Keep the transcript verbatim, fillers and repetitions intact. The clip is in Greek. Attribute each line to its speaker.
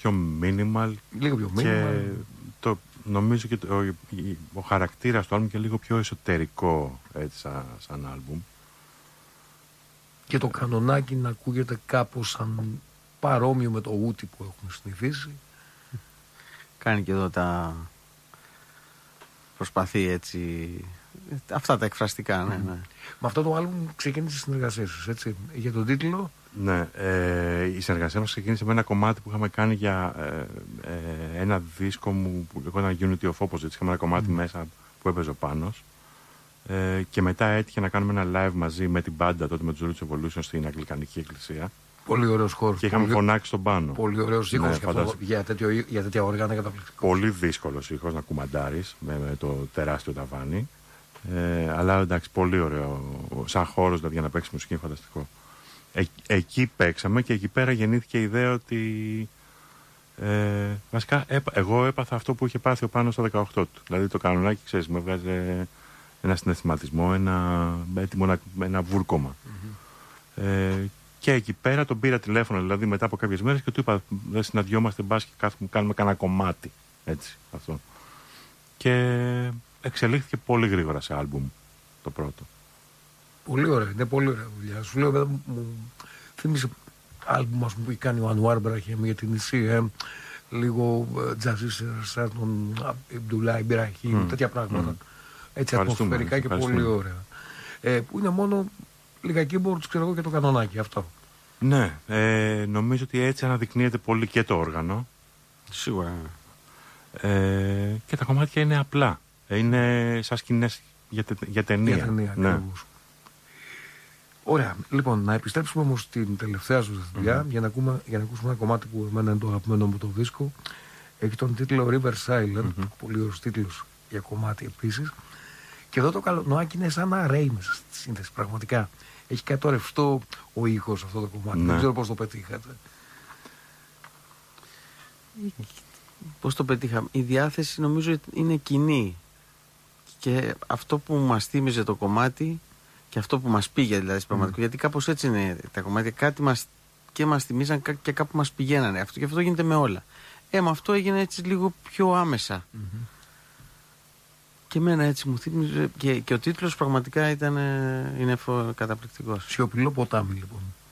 Speaker 1: πιο minimal.
Speaker 2: Λίγο πιο minimal.
Speaker 1: Και το, νομίζω και το, ο, ο χαρακτήρας του άλμπουμ και λίγο πιο εσωτερικό έτσι, σαν, σαν άλμπουμ.
Speaker 2: Και το κανονάκι να ακούγεται κάπως σαν παρόμοιο με το ούτι που έχουμε συνηθίσει.
Speaker 3: Κάνει και εδώ τα... προσπαθεί έτσι... Αυτά τα εκφραστικά, ναι, ναι.
Speaker 2: Με αυτό το άλμπουμ ξεκίνησε η συνεργασία σας, έτσι, για τον τίτλο.
Speaker 1: Ναι, ε, η συνεργασία μας ξεκίνησε με ένα κομμάτι που είχαμε κάνει για ε, ε, ένα δίσκο μου που λεγόταν Unity of Opposites. Είχαμε ένα κομμάτι mm. μέσα που έπαιζε ο Πάνος. Ε, και μετά έτυχε να κάνουμε ένα live μαζί με την μπάντα τότε με τους Roots Evolution στην Αγγλικανική Εκκλησία.
Speaker 2: Πολύ ωραίος χώρος.
Speaker 1: Και είχαμε
Speaker 2: πολύ...
Speaker 1: φωνάξει στον Πάνο.
Speaker 2: Πολύ ωραίος ήχος,
Speaker 1: ναι,
Speaker 2: για, αυτό, για, τέτοιο, για τέτοια όργανα καταπληκτικό.
Speaker 1: Πολύ δύσκολος ήχος να κουμαντάρεις με, με το τεράστιο ταβάνι. Ε, αλλά εντάξει, πολύ ωραίο. Σαν χώρος δηλαδή, για να παίξει μουσική είναι φανταστικό. Ε, εκεί παίξαμε και εκεί πέρα γεννήθηκε η ιδέα ότι ε, βασικά έπα, εγώ έπαθα αυτό που είχε πάθει ο Πάνος στο δεκαοκτώ του. Δηλαδή το κανονάκι, ξέρεις, με βγάζει ένα συναισθηματισμό, ένα, έτοιμο, ένα βούρκωμα. Mm-hmm. Ε, και εκεί πέρα τον πήρα τηλέφωνο, δηλαδή μετά από κάποιες μέρες και του είπα δεν συναντιόμαστε μπας και κάθουμε, κάνουμε κανένα κομμάτι. Έτσι, αυτό. Και εξελίχθηκε πολύ γρήγορα σε άλμπουμ το πρώτο.
Speaker 2: Πολύ ωραία, είναι πολύ ωραία δουλειά. Σου λέω, μου, μου θύμισε άλμπουμ ας πούμε, που κάνει ο Ανουάρ Μπραχέμ για την Ισή, ε, λίγο τζαζίστερ σαν τον Αμπτουλά Ιμπραχήμ, mm. τέτοια πράγματα. Mm. Έτσι ατμοσφαιρικά και πολύ ωραία. Ε, που είναι μόνο λίγα keyboards, ξέρω εγώ, και το κανονάκι αυτό.
Speaker 1: Ναι, ε, νομίζω ότι έτσι αναδεικνύεται πολύ και το όργανο.
Speaker 3: Σίγουρα.
Speaker 1: Ε, και τα κομμάτια είναι απλά. Είναι σαν σκηνές για, τε, για ταινία.
Speaker 2: Για ταινία,
Speaker 1: ναι.
Speaker 2: ακριβώς. Ωραία. Λοιπόν, να επιστρέψουμε όμως στην τελευταία σου δουλειά mm-hmm. για, να ακούμε, για να ακούσουμε ένα κομμάτι που εμένα είναι το αγαπημένο μου το δίσκο. Έχει τον τίτλο River Silent, mm-hmm. πολύ ωραίος τίτλος για κομμάτι επίσης. Και εδώ το καλονοάκι είναι σαν να ρέει μέσα στη σύνθεση, πραγματικά. Έχει κάτι το ρευστό ο ήχος αυτό το κομμάτι. Ναι. Δεν ξέρω πώς το πετύχατε.
Speaker 3: Πώς το πετύχαμε. Η διάθεση νομίζω είναι κοινή. Και αυτό που μας θύμιζε το κομμάτι και αυτό που μας πήγε δηλαδή στην πραγματικότητα. Mm. Γιατί κάπως έτσι είναι τα κομμάτια. Κάτι μας και μας θυμίζαν και κάπου μας πηγαίνανε. Αυτό, και αυτό γίνεται με όλα. Ε, με αυτό έγινε έτσι λίγο πιο άμεσα. Mm-hmm. Και εμένα έτσι μου θύμιζε. Και, και ο τίτλος πραγματικά ήταν, είναι καταπληκτικός.
Speaker 2: Σιωπηλό ποτάμι λοιπόν.